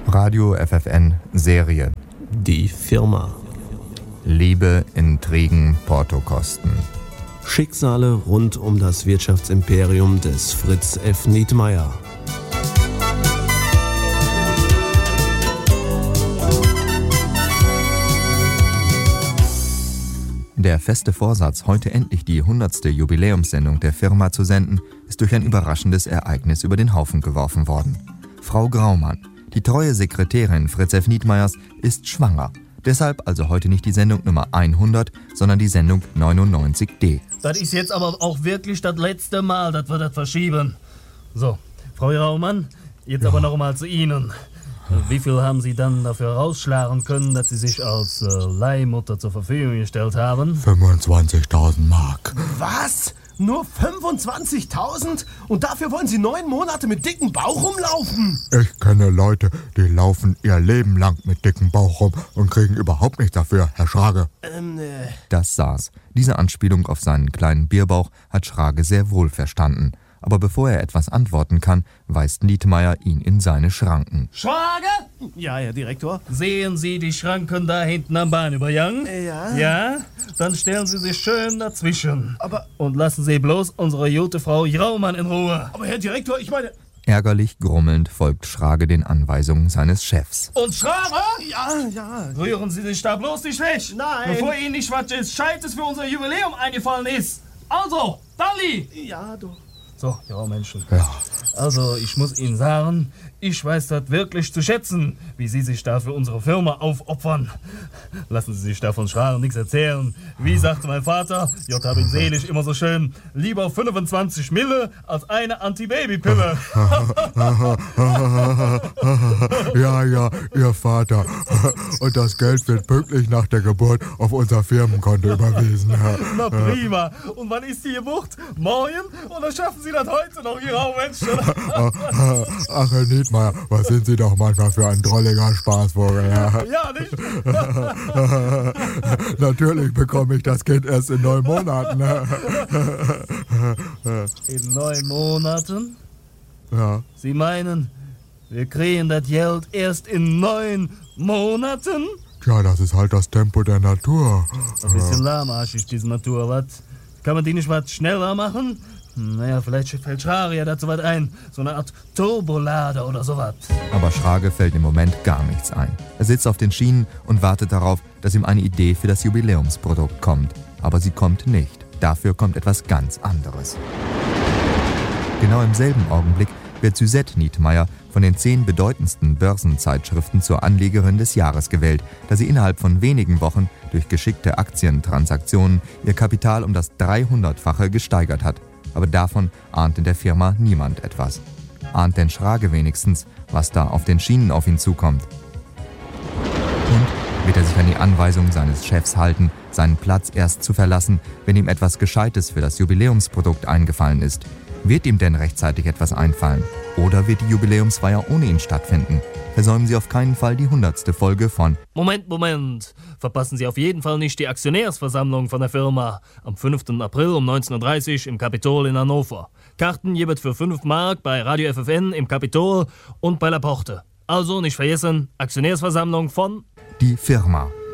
Radio FFN Serie. Die Firma. Liebe, Intrigen, Portokosten. Schicksale rund um das Wirtschaftsimperium des Fritz F. Nietmeyer. Der feste Vorsatz, heute endlich die 100. Jubiläumssendung der Firma zu senden, ist durch ein überraschendes Ereignis über den Haufen geworfen worden. Frau Graumann, die treue Sekretärin Fritz F. Nietmeyers, ist schwanger. Deshalb also heute nicht die Sendung Nummer 100, sondern die Sendung 99D. Das ist jetzt aber auch wirklich das letzte Mal, dass wir das verschieben. So, Frau Graumann, jetzt aber noch mal zu Ihnen. Wie viel haben Sie dann dafür rausschlagen können, dass Sie sich als Leihmutter zur Verfügung gestellt haben? 25.000 Mark. Was? Nur 25.000? Und dafür wollen Sie 9 Monate mit dicken Bauch rumlaufen? Ich kenne Leute, die laufen ihr Leben lang mit dicken Bauch rum und kriegen überhaupt nichts dafür, Herr Schrage. Das saß. Diese Anspielung auf seinen kleinen Bierbauch hat Schrage sehr wohl verstanden. Aber bevor er etwas antworten kann, weist Nietmeyer ihn in seine Schranken. Schrage? Ja, Herr Direktor. Sehen Sie die Schranken da hinten am Bahnübergang? Ja. Ja? Dann stellen Sie sich schön dazwischen. Aber- Und lassen Sie bloß unsere gute Frau Graumann in Ruhe. Aber Herr Direktor, ich meine... Ärgerlich grummelnd folgt Schrage den Anweisungen seines Chefs. Und Schrage? Ja. Rühren Sie sich da bloß nicht weg. Nein. Bevor Ihnen nicht was Scheites für unser Jubiläum eingefallen ist. Also, Dalli! Ja, doch. So, ja Menschen. Ja. Also, ich muss Ihnen sagen, ich weiß das wirklich zu schätzen, wie Sie sich da für unsere Firma aufopfern. Lassen Sie sich davon Schrage nichts erzählen. Wie sagte mein Vater, J. hab ihn selig, immer so schön, lieber 25 Mille als eine Antibabypille. Ja, Ihr Vater. Und das Geld wird pünktlich nach der Geburt auf unser Firmenkonto überwiesen. Na prima. Und wann ist die Geburt? Morgen? Oder schaffen Sie das heute noch, Ihr Menschen? Ach, Herr Nietmeyer, was sind Sie doch manchmal für ein drolliger Spaßvogel. Ja, nicht? Natürlich bekomme ich das Kind erst in 9 Monaten. In 9 Monaten? Ja. Sie meinen, wir kriegen das Geld erst in 9 Monaten? Tja, das ist halt das Tempo der Natur. Ein bisschen lahmarschig, diese Natur, was? Kann man die nicht was schneller machen? Naja, vielleicht fällt Schrage ja dazu was ein. So eine Art Turbolader oder sowas. Aber Schrage fällt im Moment gar nichts ein. Er sitzt auf den Schienen und wartet darauf, dass ihm eine Idee für das Jubiläumsprodukt kommt. Aber sie kommt nicht. Dafür kommt etwas ganz anderes. Genau im selben Augenblick wird Suzette Nietmeyer von den 10 bedeutendsten Börsenzeitschriften zur Anlegerin des Jahres gewählt, da sie innerhalb von wenigen Wochen durch geschickte Aktientransaktionen ihr Kapital um das 300-fache gesteigert hat. Aber davon ahnt in der Firma niemand etwas. Ahnt denn Schrage wenigstens, was da auf den Schienen auf ihn zukommt? Und wird er sich an die Anweisung seines Chefs halten, seinen Platz erst zu verlassen, wenn ihm etwas Gescheites für das Jubiläumsprodukt eingefallen ist? Wird ihm denn rechtzeitig etwas einfallen? Oder wird die Jubiläumsfeier ohne ihn stattfinden? Versäumen Sie auf keinen Fall die 100. Folge von Moment. Verpassen Sie auf jeden Fall nicht die Aktionärsversammlung von der Firma. Am 5. April um 19.30 Uhr im Kapitol in Hannover. Karten gibt für 5 Mark bei Radio FFN im Kapitol und bei La Porte. Also nicht vergessen, Aktionärsversammlung von Die Firma.